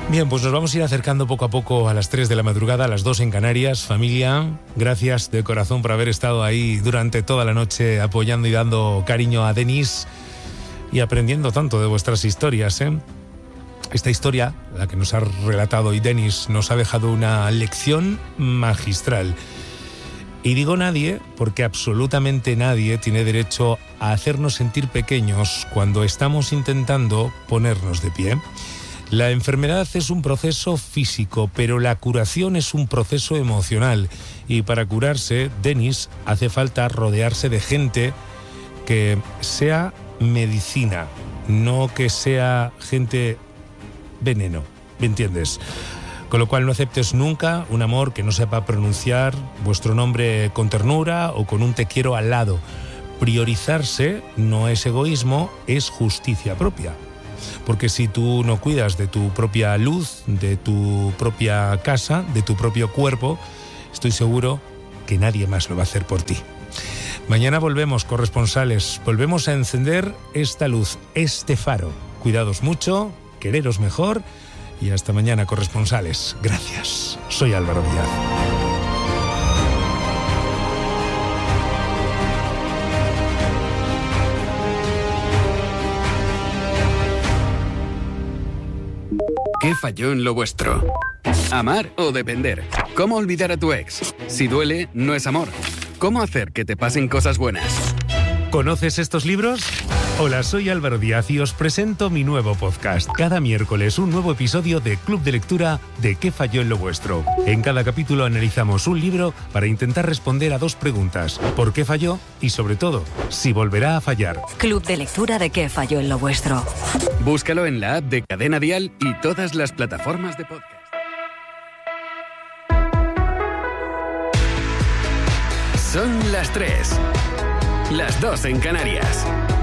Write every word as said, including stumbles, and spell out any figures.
Bien, pues nos vamos a ir acercando poco a poco a las tres de la madrugada, a las dos en Canarias. Familia, gracias de corazón por haber estado ahí durante toda la noche apoyando y dando cariño a Denis y aprendiendo tanto de vuestras historias, ¿eh? Esta historia, la que nos ha relatado hoy Denis, nos ha dejado una lección magistral. Y digo nadie porque absolutamente nadie tiene derecho a hacernos sentir pequeños cuando estamos intentando ponernos de pie. La enfermedad es un proceso físico, pero la curación es un proceso emocional. Y para curarse, Denis, hace falta rodearse de gente que sea medicina, no que sea gente veneno, ¿me entiendes? Con lo cual no aceptes nunca un amor que no sepa pronunciar vuestro nombre con ternura o con un te quiero al lado. Priorizarse no es egoísmo, es justicia propia. Porque si tú no cuidas de tu propia luz, de tu propia casa, de tu propio cuerpo, estoy seguro que nadie más lo va a hacer por ti. Mañana volvemos, corresponsales, volvemos a encender esta luz, este faro. Cuidados mucho, quereros mejor y hasta mañana, corresponsales. Gracias. Soy Álvaro Díaz. ¿Qué falló en lo vuestro? ¿Amar o depender? ¿Cómo olvidar a tu ex? Si duele, no es amor. ¿Cómo hacer que te pasen cosas buenas? ¿Conoces estos libros? Hola, soy Álvaro Díaz y os presento mi nuevo podcast. Cada miércoles un nuevo episodio de Club de Lectura de ¿Qué falló en lo vuestro? En cada capítulo analizamos un libro para intentar responder a dos preguntas. ¿Por qué falló? Y sobre todo, si volverá a fallar. Club de Lectura de ¿Qué falló en lo vuestro? Búscalo en la app de Cadena Dial y todas las plataformas de podcast. Son las tres. Las dos en Canarias.